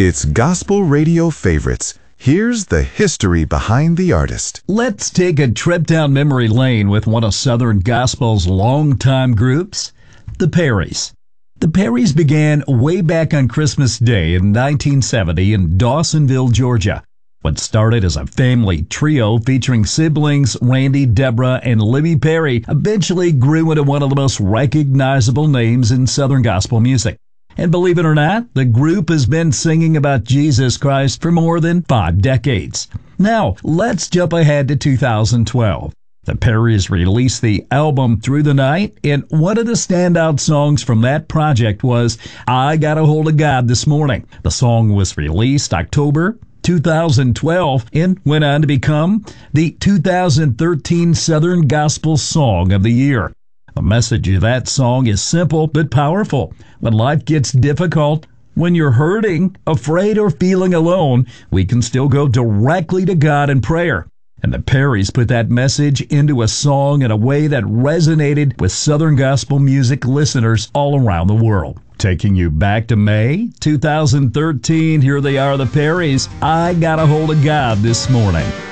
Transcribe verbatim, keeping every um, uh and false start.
It's Gospel Radio Favorites. Here's the history behind the artist. Let's take a trip down memory lane with one of Southern Gospel's longtime groups, the Perrys. The Perrys began way back on Christmas Day in nineteen seventy in Dawsonville, Georgia. What started as a family trio featuring siblings Randy, Deborah, and Libby Perry eventually grew into one of the most recognizable names in Southern Gospel music. And believe it or not, the group has been singing about Jesus Christ for more than five decades. Now, let's jump ahead to two thousand twelve. The Perrys released the album Through the Night, and one of the standout songs from that project was I Got a Hold of God This Morning. The song was released October two thousand twelve and went on to become the two thousand thirteen Southern Gospel Song of the Year. The message of that song is simple but powerful. When life gets difficult, when you're hurting, afraid, or feeling alone, we can still go directly to God in prayer. And the Perrys put that message into a song in a way that resonated with Southern Gospel music listeners all around the world. Taking you back to May two thousand thirteen, here they are, the Perrys. I Got a Hold of God This Morning.